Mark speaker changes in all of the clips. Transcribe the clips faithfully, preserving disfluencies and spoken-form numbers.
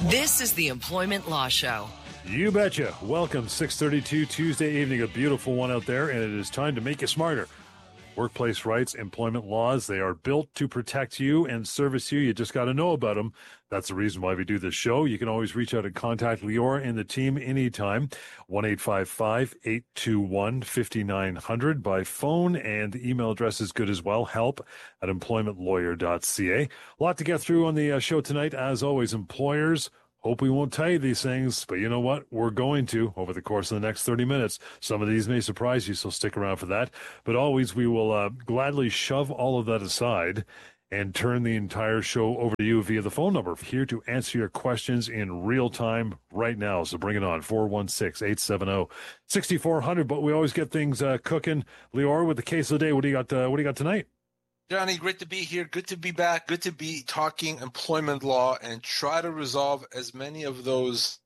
Speaker 1: This is the Employment Law Show.
Speaker 2: You betcha. Welcome, six thirty-two Tuesday evening, a beautiful one out there, and it is time to make you smarter. Workplace rights, employment laws, they are built to protect you and service you. You just got to know about them. That's the reason why we do this show. You can always reach out and contact Lior and the team anytime. one eight five five, eight two one, five nine zero zero by phone, and the email address is good as well, help at employment lawyer dot c a. A lot to get through on the uh, show tonight. As always, employers, hope we won't tell you these things, but you know what? We're going to over the course of the next thirty minutes. Some of these may surprise you, so stick around for that. But always, we will uh, gladly shove all of that aside and turn the entire show over to you via the phone number. Here to answer your questions in real time right now. So bring it on, four one six, eight seven zero, six four zero zero. But we always get things uh, cooking. Lior, with the case of the day, what do you got, uh, what do you got tonight?
Speaker 3: Johnny, great to be here. Good to be back. Good to be talking employment law and try to resolve as many of those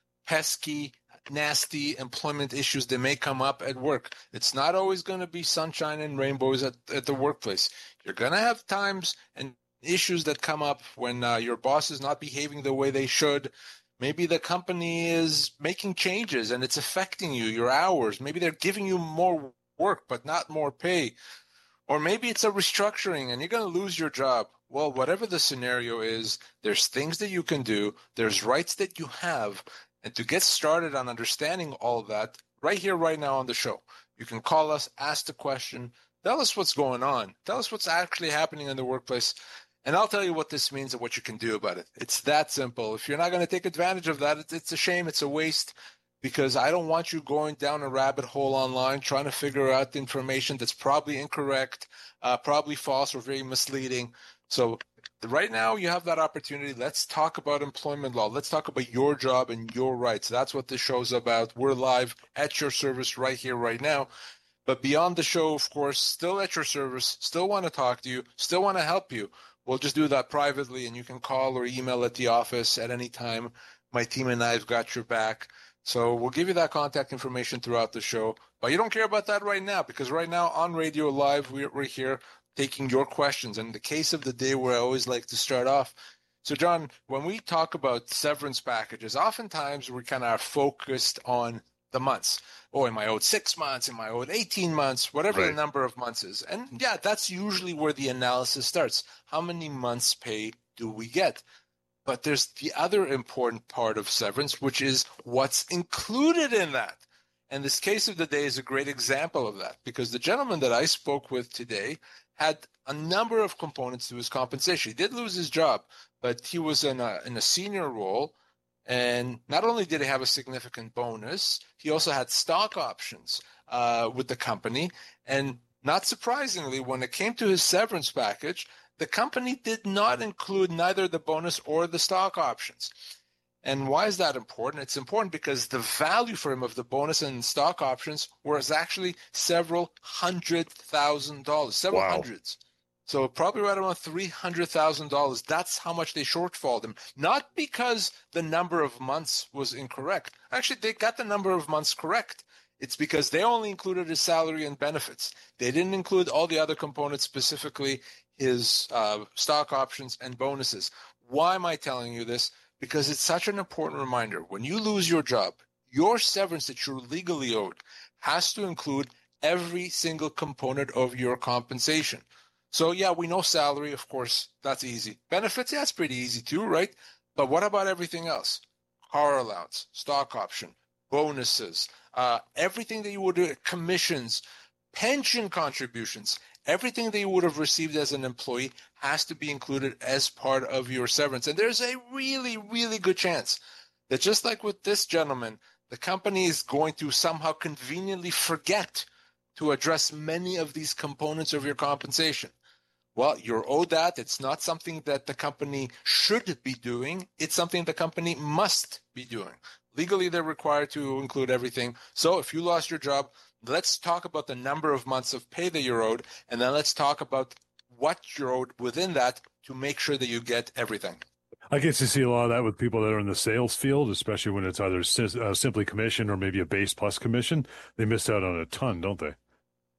Speaker 3: pesky, nasty employment issues that may come up at work. It's not always going to be sunshine and rainbows at, at the workplace. You're going to have times and issues that come up when uh, your boss is not behaving the way they should. Maybe the company is making changes and it's affecting you, your hours. Maybe they're giving you more work but not more pay. Or maybe it's a restructuring and you're going to lose your job. Well, whatever the scenario is, there's things that you can do. There's rights that you have. And to get started on understanding all of that, right here, right now on the show, you can call us, ask the question, tell us what's going on. Tell us what's actually happening in the workplace. And I'll tell you what this means and what you can do about it. It's that simple. If you're not going to take advantage of that, it's a shame. It's a waste. Because I don't want you going down a rabbit hole online trying to figure out the information that's probably incorrect, uh, probably false, or very misleading. So right now you have that opportunity. Let's talk about employment law. Let's talk about your job and your rights. That's what this show's about. We're live at your service right here, right now. But beyond the show, of course, still at your service, still want to talk to you, still want to help you. We'll just do that privately, and you can call or email at the office at any time. My team and I have got your back. So we'll give you that contact information throughout the show. But you don't care about that right now, because right now on Radio Live, we're, we're here taking your questions. And the case of the day where I always like to start off. So, John, when we talk about severance packages, oftentimes we're kind of focused on the months. Oh, am I owed six months? Am I owed eighteen months? Whatever right. The number of months is. And, yeah, that's usually where the analysis starts. How many months' pay do we get? But there's the other important part of severance, which is what's included in that. And this case of the day is a great example of that, because the gentleman that I spoke with today had a number of components to his compensation. He did lose his job, but he was in a, in a senior role. And not only did he have a significant bonus, he also had stock options uh, with the company. And not surprisingly, when it came to his severance package, the company did not include neither the bonus or the stock options. And why is that important? It's important because the value for him of the bonus and stock options was actually several hundred thousand dollars, several wow. hundreds. So probably right around three hundred thousand dollars. That's how much they shortfalled him. Not because the number of months was incorrect. Actually, they got the number of months correct. It's because they only included his salary and benefits. They didn't include all the other components, specifically his uh, stock options and bonuses. Why am I telling you this? Because it's such an important reminder. When you lose your job, your severance that you're legally owed has to include every single component of your compensation. So, yeah, we know salary, of course, that's easy. Benefits, yeah, that's pretty easy too, right? But what about everything else? Car allowance, stock option, bonuses, uh, everything that you would do, commissions, pension contributions, everything that you would have received as an employee has to be included as part of your severance. And there's a really, really good chance that just like with this gentleman, the company is going to somehow conveniently forget to address many of these components of your compensation. Well, you're owed that. It's not something that the company should be doing. It's something the company must be doing. Legally, they're required to include everything. So if you lost your job, let's talk about the number of months of pay that you're owed, and then let's talk about what you're owed within that to make sure that you get everything.
Speaker 2: I guess you see a lot of that with people that are in the sales field, especially when it's either uh, simply commission or maybe a base plus commission. They miss out on a ton, don't they?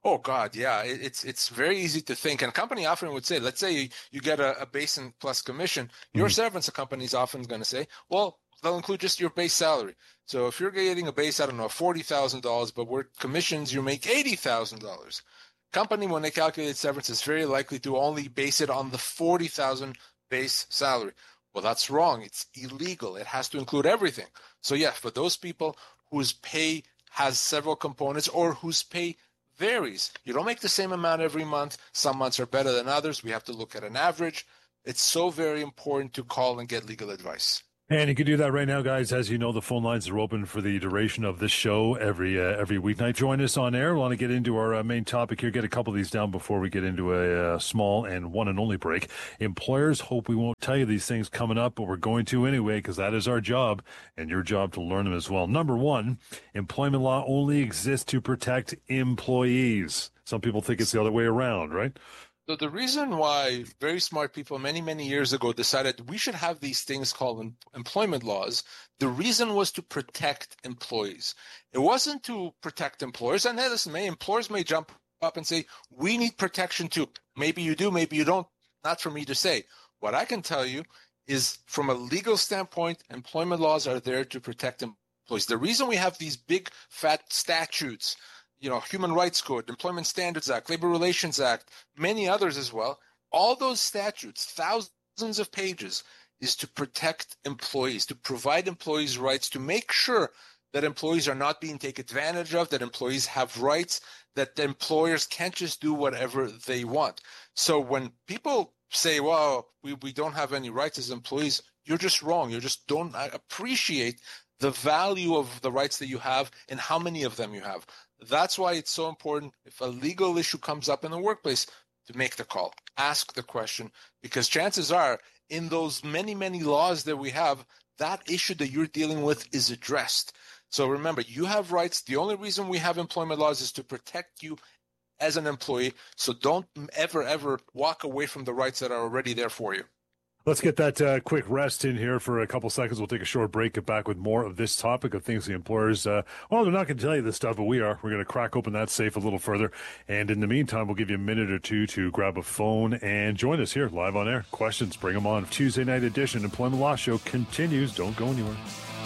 Speaker 3: Oh God, yeah, it, it's it's very easy to think. And a company often would say, let's say you, you get a, a base and plus commission, your mm-hmm. severance, a company is often going to say, well, they'll include just your base salary. So if you're getting a base, I don't know, forty thousand dollars, but with commissions you make eighty thousand dollars. Company, when they calculate severance, is very likely to only base it on the forty thousand dollars base salary. Well, that's wrong. It's illegal. It has to include everything. So yeah, for those people whose pay has several components or whose pay varies, you don't make the same amount every month. Some months are better than others. We have to look at an average. It's so very important to call and get legal advice.
Speaker 2: And you can do that right now, guys. As you know, the phone lines are open for the duration of this show every uh, every weeknight. Join us on air. We want to get into our uh, main topic here. Get a couple of these down before we get into a uh, small and one and only break. Employers hope we won't tell you these things coming up, but we're going to anyway because that is our job and your job to learn them as well. Number one, employment law only exists to protect employees. Some people think it's the other way around, right?
Speaker 3: So the reason why very smart people many, many years ago decided we should have these things called em- employment laws, the reason was to protect employees. It wasn't to protect employers. And hey, listen, may, employers may jump up and say, we need protection too. Maybe you do, maybe you don't. Not for me to say. What I can tell you is from a legal standpoint, employment laws are there to protect employees. The reason we have these big, fat statutes, you know, Human Rights Code, Employment Standards Act, Labor Relations Act, many others as well. All those statutes, thousands of pages, is to protect employees, to provide employees rights, to make sure that employees are not being taken advantage of, that employees have rights, that the employers can't just do whatever they want. So when people say, well, we, we don't have any rights as employees, you're just wrong. You just don't appreciate the value of the rights that you have and how many of them you have. That's why it's so important if a legal issue comes up in the workplace to make the call, ask the question, because chances are in those many, many laws that we have, that issue that you're dealing with is addressed. So remember, you have rights. The only reason we have employment laws is to protect you as an employee. So don't ever, ever walk away from the rights that are already there for you.
Speaker 2: Let's get that uh, quick rest in here for a couple seconds. We'll take a short break, get back with more of this topic of things the employers, uh, well, they're not going to tell you this stuff, but we are. We're going to crack open that safe a little further. And in the meantime, we'll give you a minute or two to grab a phone and join us here live on air. Questions, bring them on. Tuesday night edition, Employment Law Show continues. Don't go anywhere.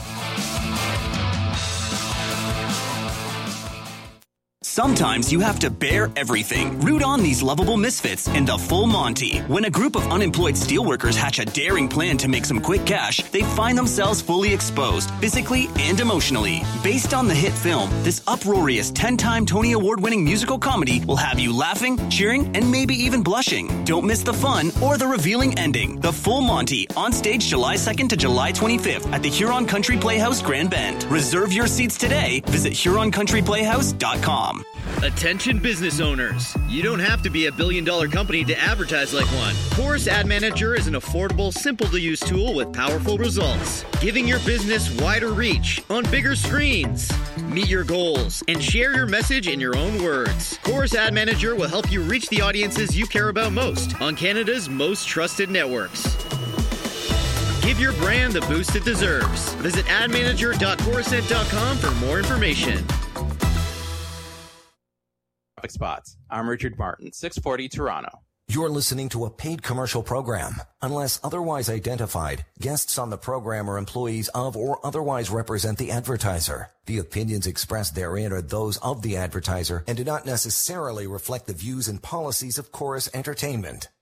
Speaker 4: Sometimes you have to bear everything. Root on these lovable misfits in the Full Monty. When a group of unemployed steelworkers hatch a daring plan to make some quick cash, they find themselves fully exposed, physically and emotionally. Based on the hit film, this uproarious ten-time Tony Award-winning musical comedy will have you laughing, cheering, and maybe even blushing. Don't miss the fun or the revealing ending. The Full Monty, on stage July second to July twenty-fifth at the Huron Country Playhouse Grand Bend. Reserve your seats today. Visit Huron Country Playhouse dot com.
Speaker 5: Attention business owners. You don't have to be a billion dollar company to advertise like one. Chorus Ad Manager is an affordable, simple to use tool with powerful results, giving your business wider reach on bigger screens. Meet your goals and share your message in your own words. Chorus Ad Manager will help you reach the audiences you care about most on Canada's most trusted networks. Give your brand the boost it deserves. Visit ad manager dot chorused dot com for more information.
Speaker 6: Spots. I'm Richard Martin, six forty Toronto.
Speaker 7: You're listening to a paid commercial program. Unless otherwise identified, guests on the program are employees of or otherwise represent the advertiser. The opinions expressed therein are those of the advertiser and do not necessarily reflect the views and policies of Chorus Entertainment.